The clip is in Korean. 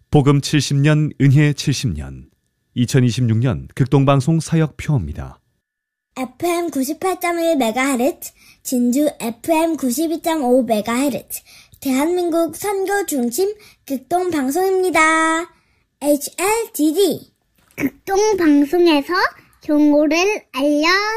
복음 70년, 은혜 70년, 2026년 극동방송 사역표입니다. FM 98.1MHz, 진주 FM 92.5MHz, 대한민국 선교 중심 극동방송입니다. HLDD 극동방송에서 경고를 알려